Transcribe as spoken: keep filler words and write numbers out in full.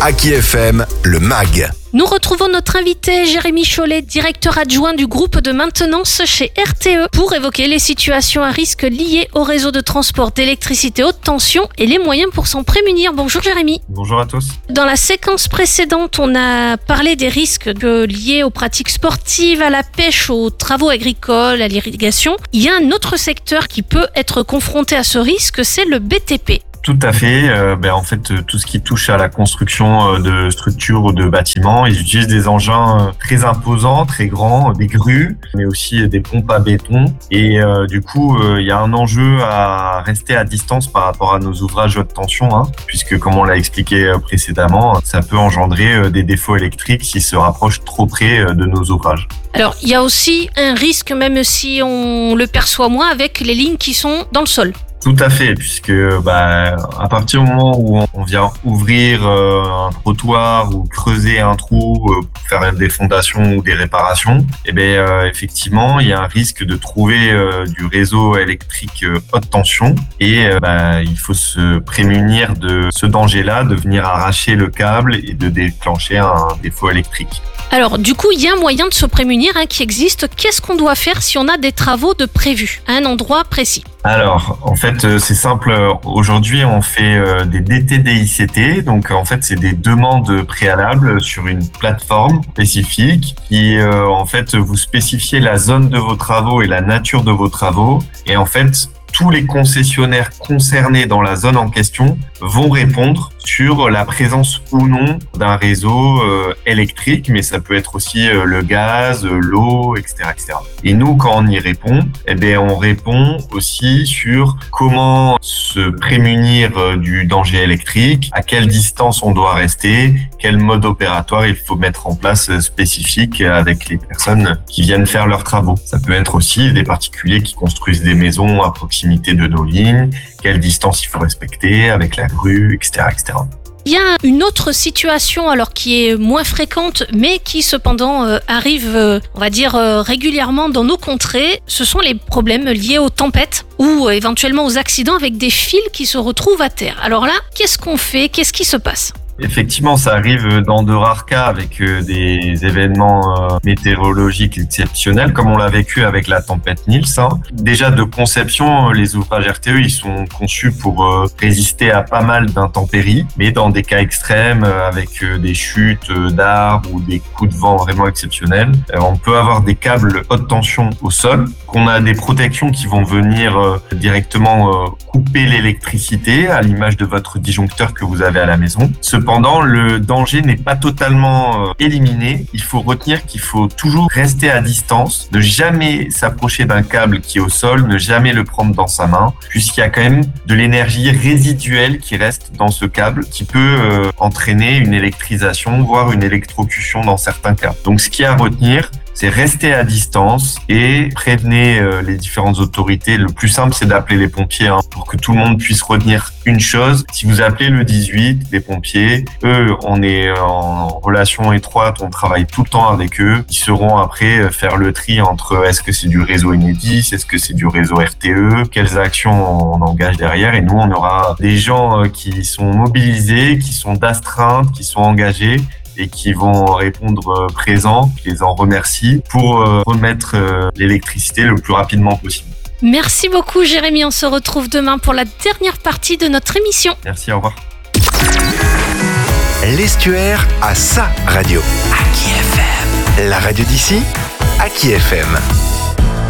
Aki F M, le M A G. Nous retrouvons notre invité Jérémy Chollet, directeur adjoint du groupe de maintenance chez R T E, pour évoquer les situations à risque liées au réseau de transport d'électricité haute tension et les moyens pour s'en prémunir. Bonjour Jérémy. Bonjour à tous. Dans la séquence précédente, on a parlé des risques liés aux pratiques sportives, à la pêche, aux travaux agricoles, à l'irrigation. Il y a un autre secteur qui peut être confronté à ce risque, c'est le B T P. Tout à fait. Euh, ben, en fait, tout ce qui touche à la construction de structures ou de bâtiments, ils utilisent des engins très imposants, très grands, des grues, mais aussi des pompes à béton. Et euh, du coup, euh, il y a un enjeu à rester à distance par rapport à nos ouvrages haute tension, hein, puisque comme on l'a expliqué précédemment, ça peut engendrer des défauts électriques s'ils se rapprochent trop près de nos ouvrages. Alors, il y a aussi un risque, même si on le perçoit moins, avec les lignes qui sont dans le sol. Tout à fait, puisque bah, à partir du moment où on vient ouvrir euh, un trottoir ou creuser un trou euh, pour faire des fondations ou des réparations, eh bien euh, effectivement, il y a un risque de trouver euh, du réseau électrique euh, haute tension et euh, bah, il faut se prémunir de ce danger-là, de venir arracher le câble et de déclencher un défaut électrique. Alors, du coup, il y a un moyen de se prémunir hein, qui existe. Qu'est-ce qu'on doit faire si on a des travaux de prévus à un endroit précis ? Alors, en fait, c'est simple. Aujourd'hui, on fait des D T D I C T. Donc, en fait, c'est des demandes préalables sur une plateforme spécifique qui, euh, en fait, vous spécifiez la zone de vos travaux et la nature de vos travaux. Et en fait, tous les concessionnaires concernés dans la zone en question vont répondre sur la présence ou non d'un réseau euh, électrique, mais ça peut être aussi euh, le gaz, euh, l'eau, et cetera, et cetera. Et nous, quand on y répond, eh bien, on répond aussi sur comment se prémunir euh, du danger électrique, à quelle distance on doit rester, quel mode opératoire il faut mettre en place euh, spécifique avec les personnes qui viennent faire leurs travaux. Ça peut être aussi des particuliers qui construisent des maisons à proximité de nos lignes, quelle distance il faut respecter avec la grue, et cetera, et cetera. Il y a une autre situation alors qui est moins fréquente mais qui cependant euh, arrive euh, on va dire euh, régulièrement dans nos contrées, ce sont les problèmes liés aux tempêtes ou euh, éventuellement aux accidents avec des fils qui se retrouvent à terre. Alors là, qu'est-ce qu'on fait ? Qu'est-ce qui se passe ? Effectivement, ça arrive dans de rares cas avec des événements euh, météorologiques exceptionnels, comme on l'a vécu avec la tempête Nils. Hein. Déjà de conception, les ouvrages R T E, ils sont conçus pour euh, résister à pas mal d'intempéries, mais dans des cas extrêmes, euh, avec euh, des chutes euh, d'arbres ou des coups de vent vraiment exceptionnels, euh, on peut avoir des câbles haute tension au sol, qu'on a des protections qui vont venir euh, directement euh, couper l'électricité, à l'image de votre disjoncteur que vous avez à la maison. Cependant, le danger n'est pas totalement euh, éliminé. Il faut retenir qu'il faut toujours rester à distance, ne jamais s'approcher d'un câble qui est au sol, ne jamais le prendre dans sa main, puisqu'il y a quand même de l'énergie résiduelle qui reste dans ce câble, qui peut euh, entraîner une électrisation, voire une électrocution dans certains cas. Donc, ce qu'il y a à retenir, c'est rester à distance et prévenir euh, les différentes autorités. Le plus simple, c'est d'appeler les pompiers hein, pour que tout le monde puisse retenir une chose. Si vous appelez le dix-huit, les pompiers, eux, on est en relation étroite, on travaille tout le temps avec eux. Ils seront après faire le tri entre est-ce que c'est du réseau Enedis, est-ce que c'est du réseau R T E, quelles actions on engage derrière. Et nous, on aura des gens qui sont mobilisés, qui sont d'astreinte, qui sont engagés et qui vont répondre présent, je les en remercie, pour remettre l'électricité le plus rapidement possible. Merci beaucoup Jérémy, on se retrouve demain pour la dernière partie de notre émission. Merci, au revoir. L'Estuaire a sa radio. Aki F M. La radio d'ici, Aki F M.